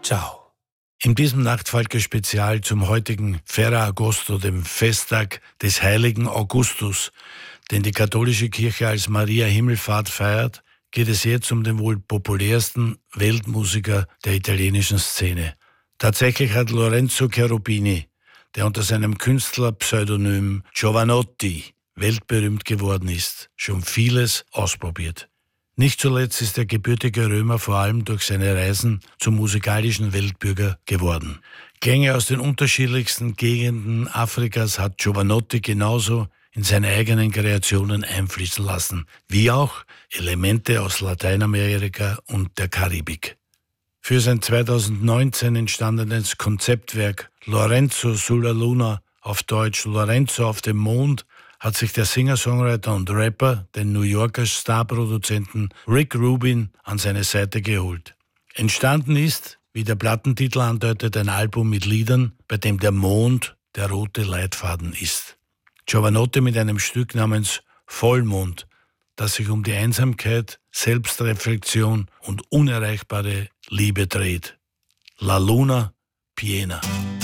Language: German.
Ciao. In diesem Nachtfalke-Spezial zum heutigen Ferragosto, dem Festtag des heiligen Augustus, den die katholische Kirche als Maria Himmelfahrt feiert, geht es jetzt um den wohl populärsten Weltmusiker der italienischen Szene. Tatsächlich hat Lorenzo Cherubini, der unter seinem Künstlerpseudonym Jovanotti weltberühmt geworden ist, schon vieles ausprobiert. Nicht zuletzt ist der gebürtige Römer vor allem durch seine Reisen zum musikalischen Weltbürger geworden. Klänge aus den unterschiedlichsten Gegenden Afrikas hat Jovanotti genauso in seine eigenen Kreationen einfließen lassen, wie auch Elemente aus Lateinamerika und der Karibik. Für sein 2019 entstandenes Konzeptwerk Lorenzo sulla Luna, auf Deutsch Lorenzo auf dem Mond, hat sich der Singer-Songwriter und Rapper, den New Yorker Starproduzenten Rick Rubin, an seine Seite geholt. Entstanden ist, wie der Plattentitel andeutet, ein Album mit Liedern, bei dem der Mond der rote Leitfaden ist. Jovanotti mit einem Stück namens Vollmond, das sich um die Einsamkeit, Selbstreflexion und unerreichbare Liebe dreht. La Luna Piena.